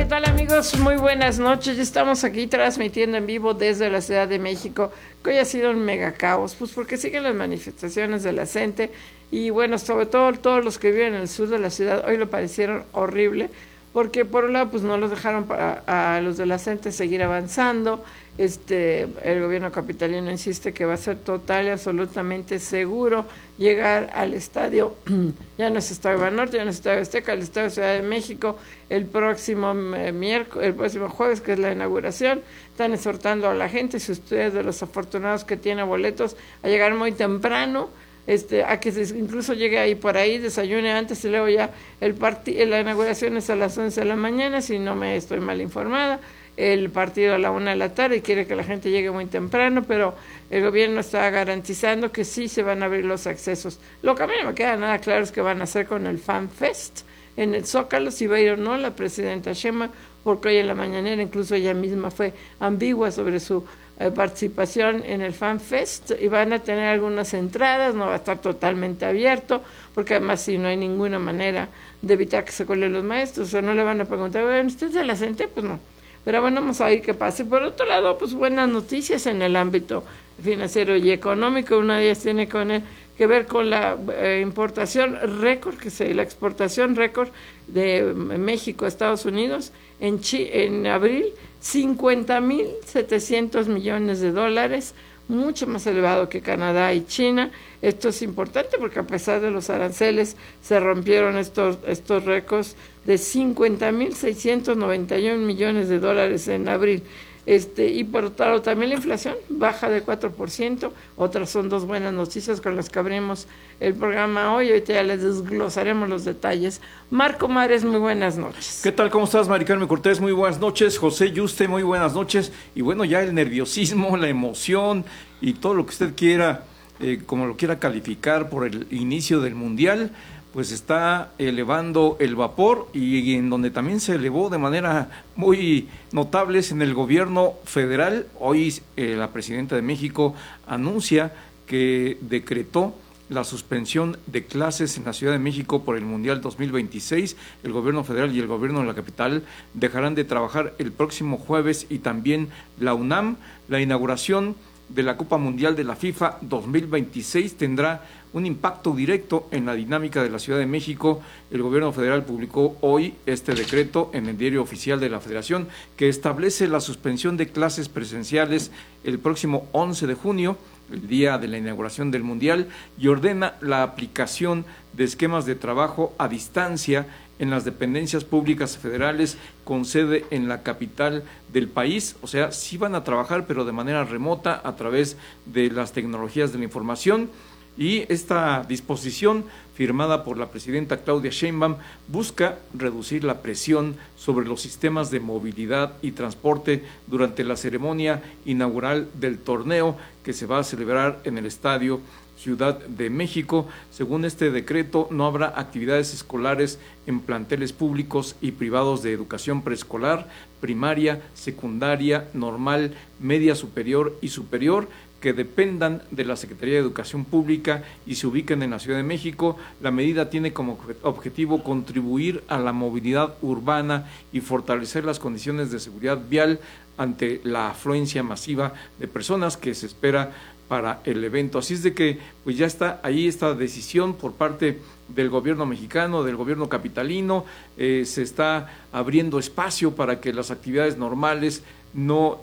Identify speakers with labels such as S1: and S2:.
S1: ¿qué tal amigos? Muy buenas noches. Ya estamos aquí transmitiendo en vivo desde la Ciudad de México, que hoy ha sido un mega caos, pues porque siguen las manifestaciones de la gente y bueno, sobre todo todos los que viven en el sur de la ciudad hoy lo parecieron horrible, porque por un lado pues no los dejaron a los de la gente seguir avanzando. El gobierno capitalino insiste que va a ser total y absolutamente seguro llegar al estadio, ya no es Estadio Banorte, ya no es Estadio Azteca, el Estadio Ciudad de México, el próximo miércoles, el próximo jueves, que es la inauguración. Están exhortando a la gente, si ustedes de los afortunados que tienen boletos, a llegar muy temprano, a que incluso llegue ahí por ahí, desayune antes y luego ya la inauguración es a las 11 de la mañana, si no me estoy mal informada. El partido a la 1 de la tarde y quiere que la gente llegue muy temprano, pero el gobierno está garantizando que sí se van a abrir los accesos. Lo que a mí no me queda nada claro es qué van a hacer con el Fan Fest en el Zócalo, si va a ir o no la presidenta Sheinbaum, porque hoy en la mañanera incluso ella misma fue ambigua sobre su participación en el Fan Fest, y van a tener algunas entradas, no va a estar totalmente abierto, porque además si no hay ninguna manera de evitar que se cuelen los maestros, o sea, no le van a preguntar, bueno, ¿usted se la gente? Pues no. Pero bueno, vamos a ver qué pasa. Y por otro lado, pues buenas noticias en el ámbito financiero y económico. Una de ellas tiene que ver con la importación récord, la exportación récord de México a Estados Unidos en abril, 50.700 millones de dólares, mucho más elevado que Canadá y China. Esto es importante porque a pesar de los aranceles se rompieron estos récords de 50.691 millones de dólares en abril. Y por otro lado también la inflación baja de 4%. Otras son dos buenas noticias con las que abrimos el programa hoy. Ahorita ya les desglosaremos los detalles. Marco Mares, muy buenas noches.
S2: ¿Qué tal? ¿Cómo estás, Mari Carmen Cortés? Muy buenas noches. José Yuste, muy buenas noches. Y bueno, ya el nerviosismo, la emoción y todo lo que usted quiera, como lo quiera calificar por el inicio del Mundial, pues está elevando el vapor, y en donde también se elevó de manera muy notable es en el gobierno federal. Hoy la presidenta de México anuncia que decretó la suspensión de clases en la Ciudad de México por el Mundial 2026. El gobierno federal y el gobierno de la capital dejarán de trabajar el próximo jueves, y también la UNAM. La inauguración de la Copa Mundial de la FIFA 2026 tendrá un impacto directo en la dinámica de la Ciudad de México. El gobierno federal publicó hoy este decreto en el Diario Oficial de la Federación, que establece la suspensión de clases presenciales el próximo 11 de junio, el día de la inauguración del Mundial, y ordena la aplicación de esquemas de trabajo a distancia en las dependencias públicas federales con sede en la capital del país. O sea, sí van a trabajar, pero de manera remota a través de las tecnologías de la información. Y esta disposición, firmada por la presidenta Claudia Sheinbaum, busca reducir la presión sobre los sistemas de movilidad y transporte durante la ceremonia inaugural del torneo que se va a celebrar en el Estadio Ciudad de México. Según este decreto, no habrá actividades escolares en planteles públicos y privados de educación preescolar, primaria, secundaria, normal, media superior y superior, que dependan de la Secretaría de Educación Pública y se ubiquen en la Ciudad de México. La medida tiene como objetivo contribuir a la movilidad urbana y fortalecer las condiciones de seguridad vial ante la afluencia masiva de personas que se espera para el evento. Así es de que pues ya está ahí esta decisión por parte del gobierno mexicano, del gobierno capitalino. Se está abriendo espacio para que las actividades normales no